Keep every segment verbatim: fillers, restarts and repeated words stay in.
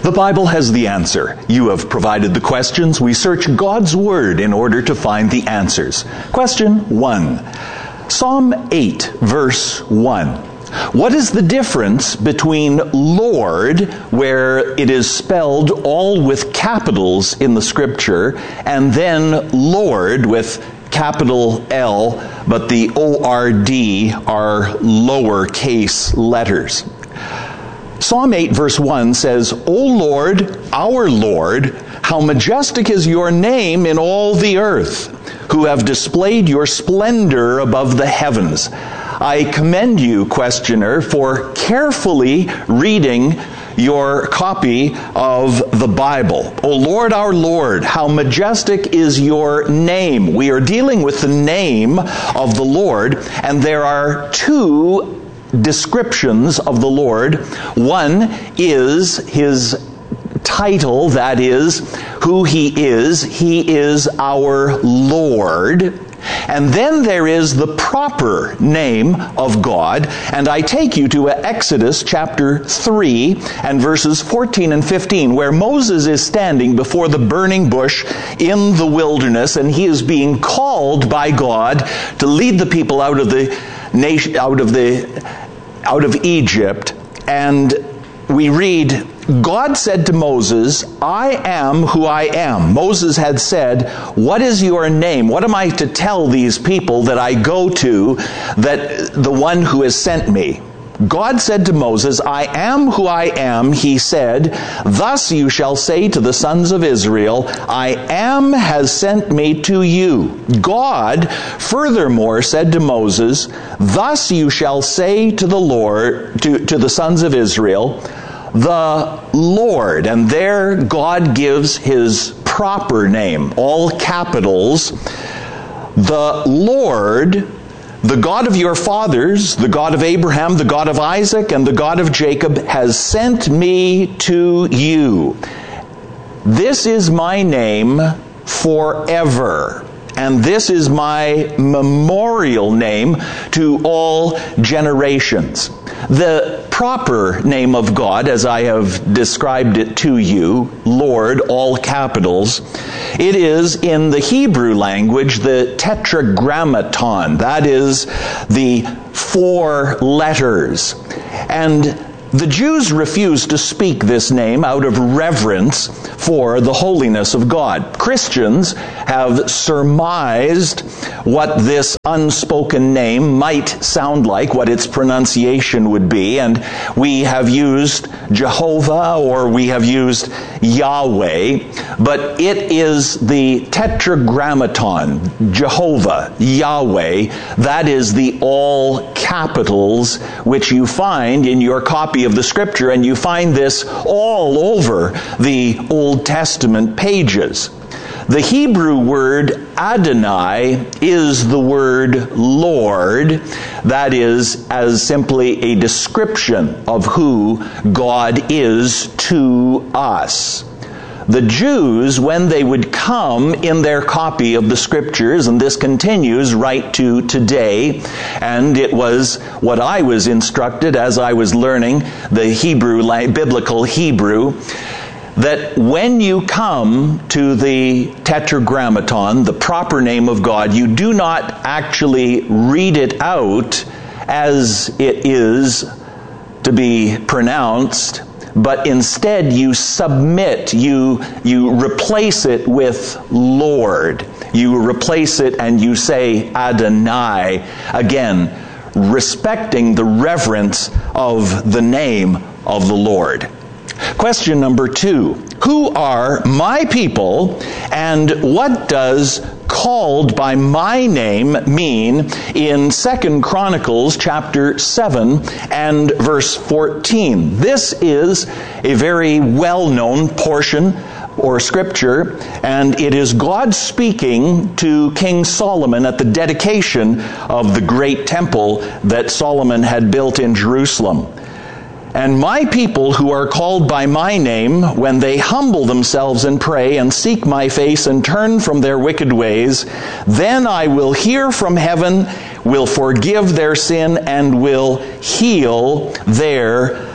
The Bible has the answer. You have provided the questions. We search God's Word in order to find the answers. Question one. Psalm eight, verse one. What is the difference between Lord, where it is spelled all with capitals in the Scripture, and then Lord with capital L, but the O R D are lowercase letters? Psalm eight verse one says, O Lord, our Lord, how majestic is your name in all the earth, who have displayed your splendor above the heavens. I commend you, questioner, for carefully reading your copy of the Bible. O Lord, our Lord, how majestic is your name. We are dealing with the name of the Lord, and there are two descriptions of the Lord. One is his title, that is, who he is. He is our Lord. And then there is the proper name of God, and I take you to Exodus chapter three and verses fourteen and fifteen, where Moses is standing before the burning bush in the wilderness, and he is being called by God to lead the people out of the nation, out of the out of Egypt. And we read, God said to Moses, I am who I am. Moses had said, what is your name? What am I to tell these people that I go to, that the one who has sent me? God said to Moses, I am who I am, he said, thus you shall say to the sons of Israel, I am has sent me to you. God furthermore said to Moses, thus you shall say to the Lord, to, to the sons of Israel, the Lord. And there God gives his proper name, all capitals, the Lord, the God of your fathers, the God of Abraham, the God of Isaac, and the God of Jacob, has sent me to you. This is my name forever, and this is my memorial name to all generations. The proper name of God, as I have described it to you, Lord, all capitals, it is in the Hebrew language the tetragrammaton. That is the four letters. And the Jews refused to speak this name out of reverence for the holiness of God. Christians have surmised what this unspoken name might sound like, what its pronunciation would be, and we have used Jehovah or we have used Yahweh, but it is the tetragrammaton, Jehovah, Yahweh, that is the all capitals which you find in your copy of the Scripture, and you find this all over the Old Testament pages. The Hebrew word Adonai is the word Lord. That is as simply a description of who God is to us. The Jews, when they would come in their copy of the Scriptures, and this continues right to today, and it was what I was instructed as I was learning the Hebrew, biblical Hebrew, that when you come to the Tetragrammaton, the proper name of God, you do not actually read it out as it is to be pronounced, but instead you submit, you, you replace it with Lord. You replace it and you say Adonai, again, respecting the reverence of the name of the Lord. Question number two. Who are my people, and what does called by my name mean in Second Chronicles chapter seven and verse fourteen? This is a very well-known portion or scripture, and it is God speaking to King Solomon at the dedication of the great temple that Solomon had built in Jerusalem. And my people who are called by my name, when they humble themselves and pray and seek my face and turn from their wicked ways, then I will hear from heaven, will forgive their sin, and will heal their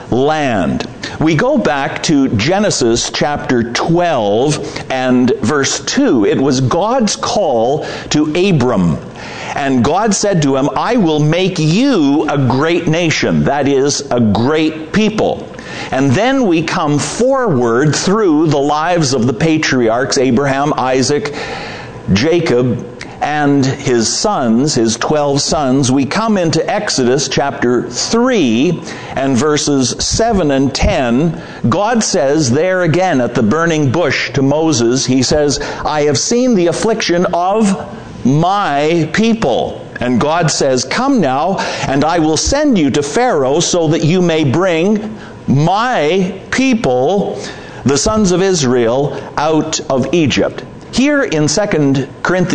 land. We go back to Genesis chapter twelve and verse two. It was God's call to Abram. And God said to him, I will make you a great nation. That is, a great people. And then we come forward through the lives of the patriarchs, Abraham, Isaac, Jacob, and his sons, his twelve sons. We come into Exodus chapter three and verses seven and ten. God says there again at the burning bush to Moses, he says, I have seen the affliction of my people. And God says, come now, and I will send you to Pharaoh so that you may bring my people, the sons of Israel, out of Egypt. Here in Second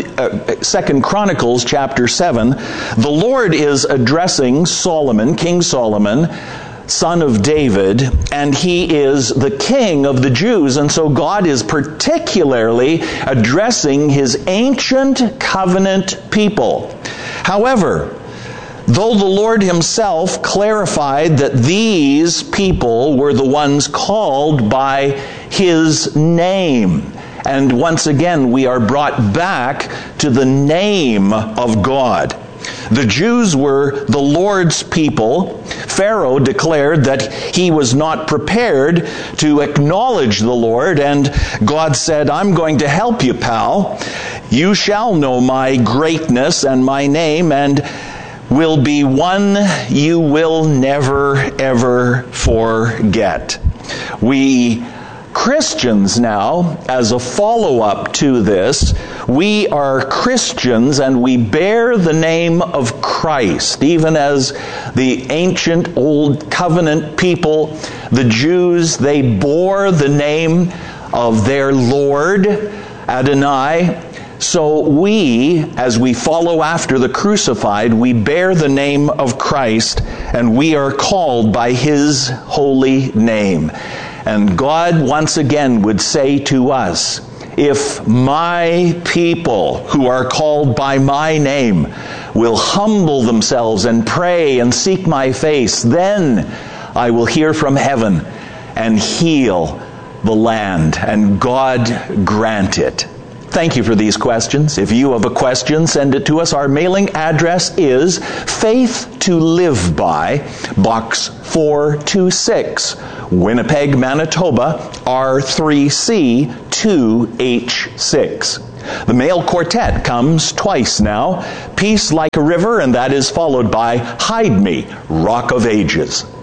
Chronicles chapter seven, the Lord is addressing Solomon, King Solomon, son of David, and he is the king of the Jews. And so God is particularly addressing his ancient covenant people. However, though the Lord himself clarified that these people were the ones called by his name, and once again we are brought back to the name of God. The Jews were the Lord's people. Pharaoh declared that he was not prepared to acknowledge the Lord, and God said, I'm going to help you, pal. You shall know my greatness and my name, and will be one you will never, ever forget. We Christians now, as a follow-up to this, we are Christians and we bear the name of Christ, even as the ancient Old Covenant people, the Jews, they bore the name of their Lord, Adonai. So we, as we follow after the crucified, we bear the name of Christ, and we are called by his holy name. And God once again would say to us, if my people who are called by my name will humble themselves and pray and seek my face, then I will hear from heaven and heal the land. And God grant it. Thank you for these questions. If you have a question, send it to us. Our mailing address is Faith to Live By, Box four two six, Winnipeg, Manitoba, R three C two H six. The Mail Quartet comes twice now. Peace Like a River, and that is followed by Hide Me, Rock of Ages.